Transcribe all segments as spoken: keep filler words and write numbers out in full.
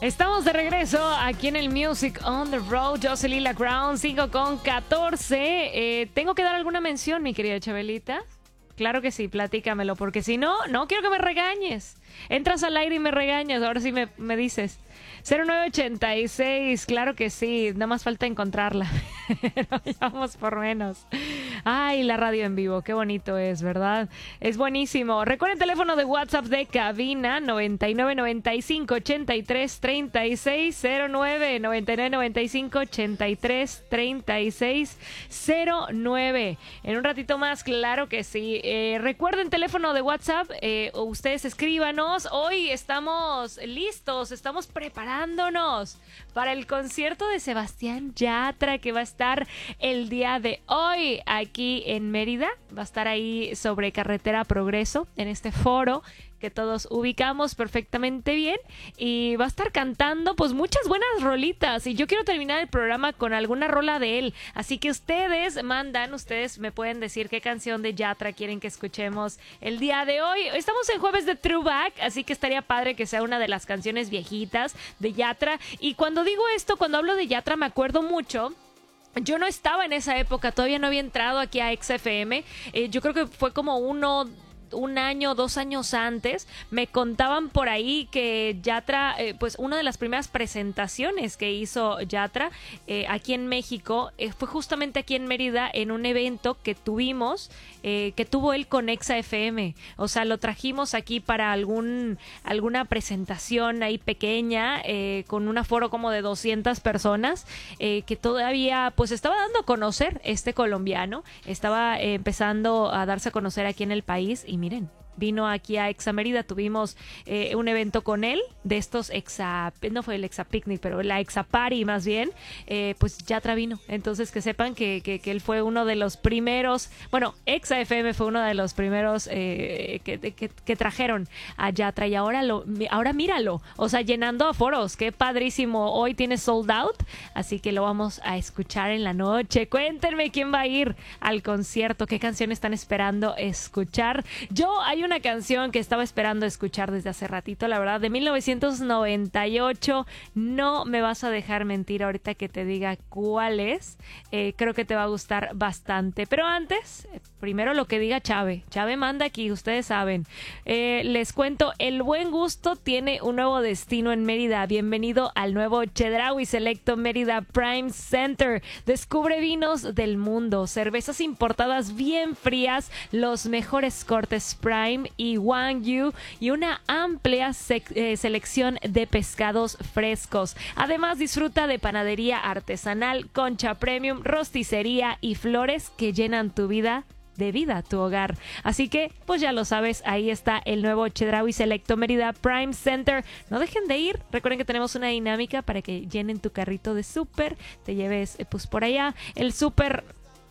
Estamos de regreso aquí en el Music on the Road. Yo soy Lila Crown, cinco con catorce. Eh, ¿Tengo que dar alguna mención, mi querida Chabelita? Claro que sí, platícamelo, porque si no, no quiero que me regañes. Entras al aire y me regañas, ahora sí me, me dices. cero nueve ochenta y seis, claro que sí, nada más falta encontrarla. Pero ya vamos por menos. Ay, la radio en vivo, qué bonito es, ¿verdad? Es buenísimo. Recuerden el teléfono de WhatsApp de cabina, noventa y nueve noventa y cinco ochenta y tres treinta y seis cero nueve noventa y nueve noventa y cinco ochenta y tres treinta y seis cero nueve. En un ratito más, claro que sí. Eh, recuerden teléfono de WhatsApp, eh, ustedes escríbanos. Hoy estamos listos, estamos preparándonos para el concierto de Sebastián Yatra, que va a estar el día de hoy aquí en Mérida. Va a estar ahí sobre Carretera Progreso, en este foro que todos ubicamos perfectamente bien, y va a estar cantando pues muchas buenas rolitas, y yo quiero terminar el programa con alguna rola de él, así que ustedes mandan, ustedes me pueden decir qué canción de Yatra quieren que escuchemos el día de hoy. Estamos en jueves de Throwback, así que estaría padre que sea una de las canciones viejitas de Yatra. Y cuando digo esto, cuando hablo de Yatra, me acuerdo mucho. Yo no estaba en esa época, todavía no había entrado aquí a X F M. Eh, yo creo que fue como uno... un año, dos años antes, me contaban por ahí que Yatra, eh, pues una de las primeras presentaciones que hizo Yatra eh, aquí en México eh, fue justamente aquí en Mérida, en un evento que tuvimos, eh, que tuvo él con Exa F M. O sea, lo trajimos aquí para algún alguna presentación ahí pequeña, eh, con un aforo como de doscientas personas, eh, que todavía pues estaba dando a conocer este colombiano, estaba eh, empezando a darse a conocer aquí en el país. Y miren, vino aquí a Exa Mérida, tuvimos eh, un evento con él, de estos Exa, no fue el Exa Picnic, pero la Exa Party más bien, eh, pues Yatra vino. Entonces que sepan que, que, que él fue uno de los primeros, bueno, Exa F M fue uno de los primeros eh, que, que, que trajeron a Yatra, y ahora, lo, ahora míralo, o sea, llenando aforos, qué padrísimo. Hoy tiene sold out, así que lo vamos a escuchar en la noche. Cuéntenme quién va a ir al concierto, qué canción están esperando escuchar. Yo, hay una canción que estaba esperando escuchar desde hace ratito, la verdad, de mil novecientos noventa y ocho. No me vas a dejar mentir ahorita que te diga cuál es. Eh, creo que te va a gustar bastante. Pero antes, primero lo que diga Chave. Chave manda aquí, ustedes saben. Eh, les cuento, El Buen Gusto tiene un nuevo destino en Mérida. Bienvenido al nuevo Chedraui Selecto Mérida Prime Center. Descubre vinos del mundo, cervezas importadas bien frías, los mejores cortes Prime y Wagyu, y una amplia sec- eh, selección de pescados frescos. Además, disfruta de panadería artesanal, concha premium, rosticería y flores que llenan tu vida de vida, tu hogar. Así que, pues ya lo sabes, ahí está el nuevo Chedraui Selecto Mérida Prime Center. No dejen de ir. Recuerden que tenemos una dinámica para que llenen tu carrito de súper, te lleves eh, pues por allá el súper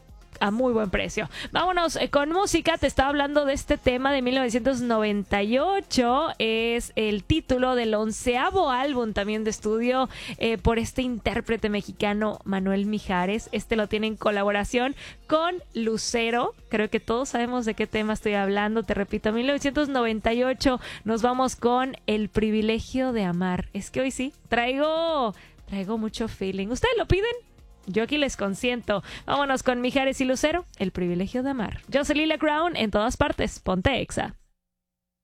a muy buen precio. Vámonos eh, con música. Te estaba hablando de este tema de mil novecientos noventa y ocho. Es el título del onceavo álbum también de estudio eh, por este intérprete mexicano Manuel Mijares. Este lo tiene en colaboración con Lucero. Creo que todos sabemos de qué tema estoy hablando. Te repito, mil novecientos noventa y ocho. Nos vamos con El Privilegio de Amar. Es que hoy sí, traigo, traigo mucho feeling. ¿Ustedes lo piden? Yo aquí les consiento. Vámonos con Mijares y Lucero, El Privilegio de Amar. Yo soy Lila Crown, en todas partes. Ponte Exa.